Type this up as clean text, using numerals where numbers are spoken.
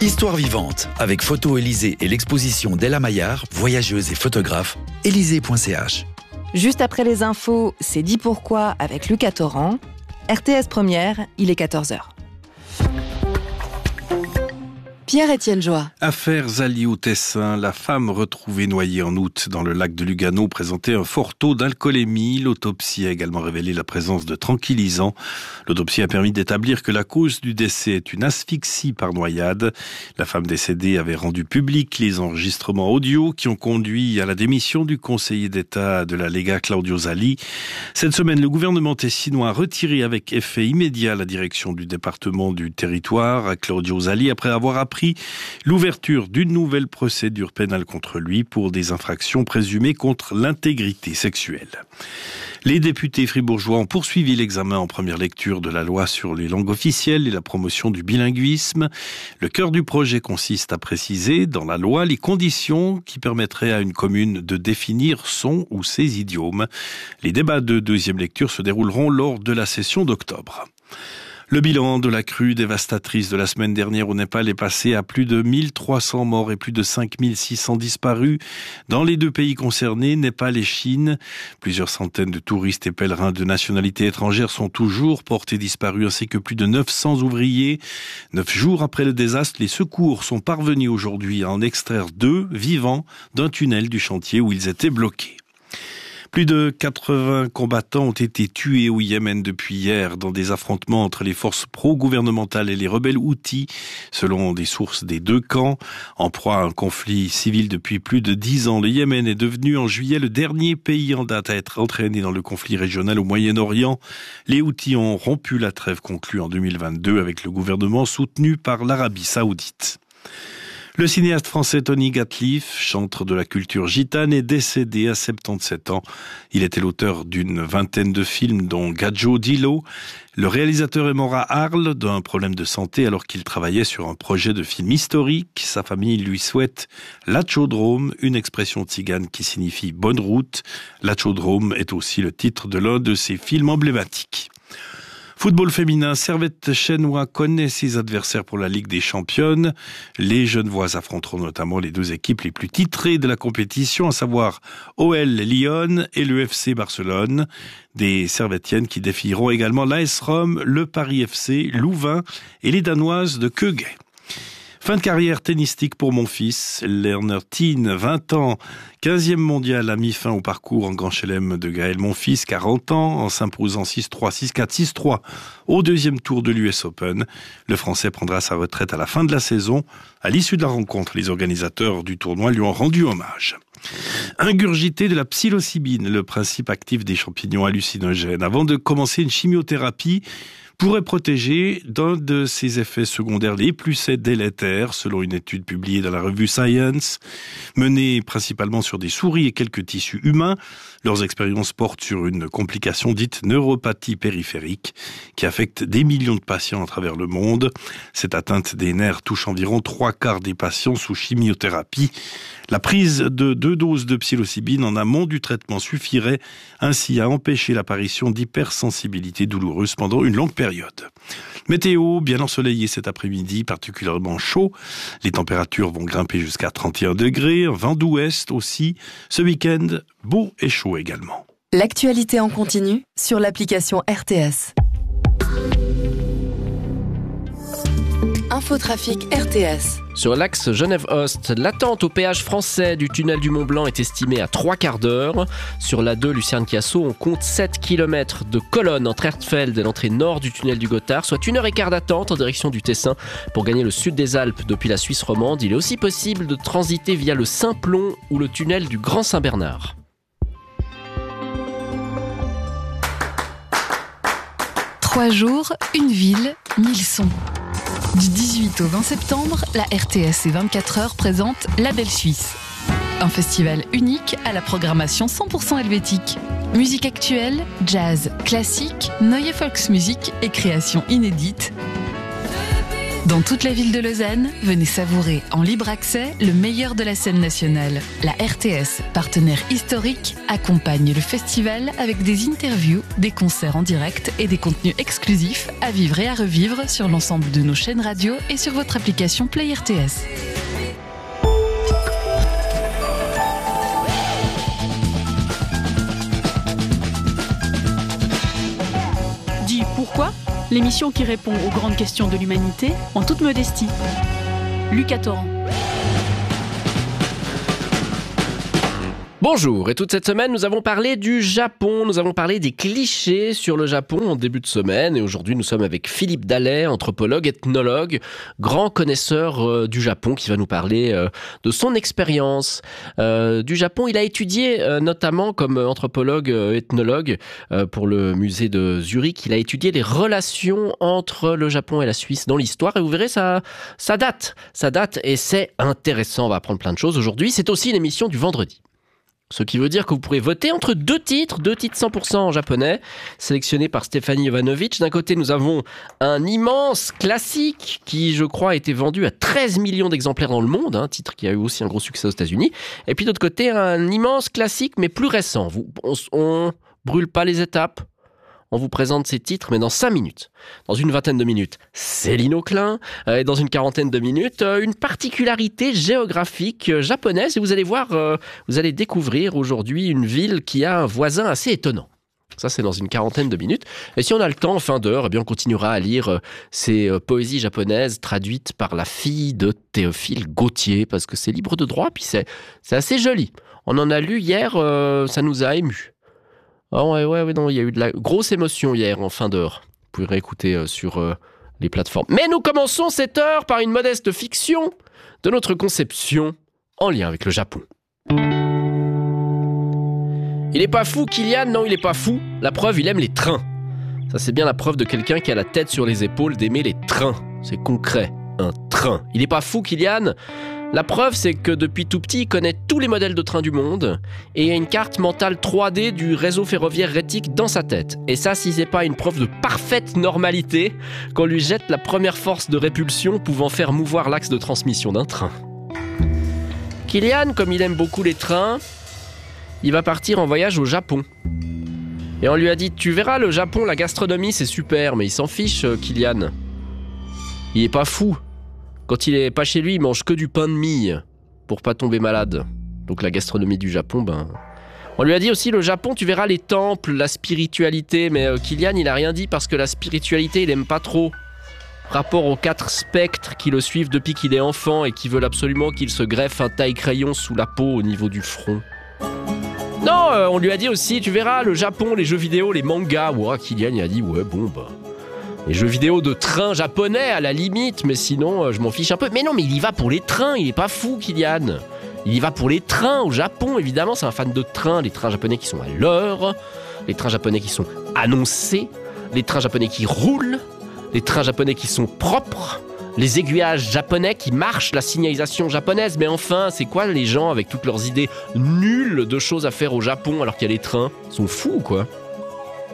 Histoire vivante, avec Photo Élysée et l'exposition d'Ella Maillard, voyageuse et photographe, élysée.ch. Juste après les infos, c'est dit pourquoi avec Lucas Torrent. RTS Première, il est 14h. Pierre-Étienne Joie. Affaire Zali au Tessin, la femme retrouvée noyée en août dans le lac de Lugano présentait un fort taux d'alcoolémie. L'autopsie a également révélé la présence de tranquillisants. L'autopsie a permis d'établir que la cause du décès est une asphyxie par noyade. La femme décédée avait rendu public les enregistrements audio qui ont conduit à la démission du conseiller d'État de la Lega Claudio Zali. Cette semaine, le gouvernement tessinois a retiré avec effet immédiat la direction du département du territoire à Claudio Zali après avoir appris l'ouverture d'une nouvelle procédure pénale contre lui pour des infractions présumées contre l'intégrité sexuelle. Les députés fribourgeois ont poursuivi l'examen en première lecture de la loi sur les langues officielles et la promotion du bilinguisme. Le cœur du projet consiste à préciser dans la loi les conditions qui permettraient à une commune de définir son ou ses idiomes. Les débats de deuxième lecture se dérouleront lors de la session d'octobre. Le bilan de la crue dévastatrice de la semaine dernière au Népal est passé à plus de 1300 morts et plus de 5600 disparus. Dans les deux pays concernés, Népal et Chine, plusieurs centaines de touristes et pèlerins de nationalité étrangère sont toujours portés disparus, ainsi que plus de 900 ouvriers. 9 jours après le désastre, les secours sont parvenus aujourd'hui à en extraire 2 vivants d'un tunnel du chantier où ils étaient bloqués. Plus de 80 combattants ont été tués au Yémen depuis hier dans des affrontements entre les forces pro-gouvernementales et les rebelles houthis, selon des sources des deux camps. En proie à un conflit civil depuis plus de 10 ans, le Yémen est devenu en juillet le dernier pays en date à être entraîné dans le conflit régional au Moyen-Orient. Les houthis ont rompu la trêve conclue en 2022 avec le gouvernement soutenu par l'Arabie Saoudite. Le cinéaste français Tony Gatliff, chantre de la culture gitane, est décédé à 77 ans. Il était l'auteur d'une vingtaine de films, dont Gadjo Dilo. Le réalisateur est mort à Arles d'un problème de santé alors qu'il travaillait sur un projet de film historique. Sa famille lui souhaite l'Atchodrome, une expression tzigane qui signifie bonne route. L'Atchodrome est aussi le titre de l'un de ses films emblématiques. Football féminin, Servette Chenois connaît ses adversaires pour la Ligue des Championnes. Les Genevois affronteront notamment les deux équipes les plus titrées de la compétition, à savoir OL Lyon et le FC Barcelone. Des Servettiennes qui défieront également l'AS Rome, le Paris FC, Louvain et les Danoises de Køge. Fin de carrière tennistique pour mon fils, Lerner Teen, 20 ans, 15e mondial, a mis fin au parcours en Grand Chelem de Gaël Monfils, 40 ans, en s'imposant 6-3, 6-4, 6-3 au deuxième tour de l'US Open. Le Français prendra sa retraite à la fin de la saison. À l'issue de la rencontre, les organisateurs du tournoi lui ont rendu hommage. Ingurgiter de la psilocybine, le principe actif des champignons hallucinogènes, avant de commencer une chimiothérapie, pourrait protéger d'un de ses effets secondaires les plus délétères, selon une étude publiée dans la revue Science, menée principalement sur des souris et quelques tissus humains. Leurs expériences portent sur une complication dite neuropathie périphérique qui affecte des millions de patients à travers le monde. Cette atteinte des nerfs touche environ 3/4 des patients sous chimiothérapie. La prise de 2 doses de psilocybine en amont du traitement suffirait ainsi à empêcher l'apparition d'hypersensibilité douloureuse pendant une longue période. Météo, bien ensoleillé cet après-midi, particulièrement chaud. Les températures vont grimper jusqu'à 31 degrés, un vent d'ouest aussi. Ce week-end, beau et chaud également. L'actualité en continu sur l'application RTS. Infotrafic RTS. Sur l'axe Genève-Ost, l'attente au péage français du tunnel du Mont-Blanc est estimée à 3/4 d'heure. Sur l'A2 Lucerne-Chiasso, on compte 7 km de colonne entre Hertfeld et l'entrée nord du tunnel du Gothard, soit 1h15 d'attente en direction du Tessin. Pour gagner le sud des Alpes depuis la Suisse romande, il est aussi possible de transiter via le Simplon ou le tunnel du Grand Saint-Bernard. Trois jours, une ville, 1000 sons. Du 18 au 20 septembre, la RTS et 24 heures présente La Belle Suisse. Un festival unique à la programmation 100% helvétique. Musique actuelle, jazz, classique, neue Volksmusik et créations inédites. Dans toute la ville de Lausanne, venez savourer en libre accès le meilleur de la scène nationale. La RTS, partenaire historique, accompagne le festival avec des interviews, des concerts en direct et des contenus exclusifs à vivre et à revivre sur l'ensemble de nos chaînes radio et sur votre application Play RTS. Dis pourquoi ? L'émission qui répond aux grandes questions de l'humanité en toute modestie. Lucas Torrent. Bonjour, et toute cette semaine, nous avons parlé du Japon, nous avons parlé des clichés sur le Japon en début de semaine, et aujourd'hui nous sommes avec Philippe Dallet, anthropologue, ethnologue, grand connaisseur du Japon, qui va nous parler de son expérience du Japon. Il a étudié notamment comme anthropologue, ethnologue, pour le musée de Zurich, il a étudié les relations entre le Japon et la Suisse dans l'histoire, et vous verrez, ça date, et c'est intéressant, on va apprendre plein de choses aujourd'hui. C'est aussi une émission du vendredi. Ce qui veut dire que vous pourrez voter entre deux titres 100% en japonais, sélectionnés par Stéphanie Jovanovic. D'un côté, nous avons un immense classique qui, je crois, a été vendu à 13 millions d'exemplaires dans le monde, un titre qui a eu aussi un gros succès aux États-Unis. Et puis, d'autre côté, un immense classique, mais plus récent. On brûle pas les étapes. On vous présente ces titres, mais dans 5 minutes. Dans une vingtaine de minutes, Céline Auclin. Et dans une quarantaine de minutes, une particularité géographique japonaise. Et vous allez voir, vous allez découvrir aujourd'hui une ville qui a un voisin assez étonnant. Ça, c'est dans une quarantaine de minutes. Et si on a le temps, en fin d'heure, eh bien, on continuera à lire ces poésies japonaises traduites par la fille de Théophile Gautier, parce que c'est libre de droit, puis c'est assez joli. On en a lu hier, ça nous a émus. Oh ouais, non, il y a eu de la grosse émotion hier en fin d'heure. Vous pouvez réécouter sur les plateformes. Mais nous commençons cette heure par une modeste fiction de notre conception en lien avec le Japon. Il est pas fou, Kylian, non, il est pas fou. La preuve, il aime les trains. Ça, c'est bien la preuve de quelqu'un qui a la tête sur les épaules d'aimer les trains. C'est concret, un train. Il est pas fou, Kylian. La preuve, c'est que depuis tout petit, il connaît tous les modèles de trains du monde et il a une carte mentale 3D du réseau ferroviaire rétique dans sa tête. Et ça, si c'est pas une preuve de parfaite normalité, qu'on lui jette la première force de répulsion pouvant faire mouvoir l'axe de transmission d'un train. Kylian, comme il aime beaucoup les trains, il va partir en voyage au Japon. Et on lui a dit, tu verras, le Japon, la gastronomie, c'est super, mais il s'en fiche, Kylian. Il est pas fou. Quand il est pas chez lui, il mange que du pain de mie pour pas tomber malade. Donc la gastronomie du Japon, On lui a dit aussi, le Japon, tu verras les temples, la spiritualité. Mais Kylian, il a rien dit parce que la spiritualité, il aime pas trop. Rapport aux 4 spectres qui le suivent depuis qu'il est enfant et qui veulent absolument qu'il se greffe un taille-crayon sous la peau au niveau du front. Non, on lui a dit aussi, tu verras, le Japon, les jeux vidéo, les mangas. Ouais, Kylian, il a dit, ouais, les jeux vidéo de trains japonais à la limite, mais sinon je m'en fiche un peu. Mais non, mais il y va pour les trains, il est pas fou, Kylian. Il y va pour les trains au Japon, évidemment, c'est un fan de trains, les trains japonais qui sont à l'heure, les trains japonais qui sont annoncés, les trains japonais qui roulent, les trains japonais qui sont propres, les aiguillages japonais qui marchent, la signalisation japonaise. Mais enfin, c'est quoi les gens avec toutes leurs idées nulles de choses à faire au Japon alors qu'il y a les trains ? Ils sont fous, quoi.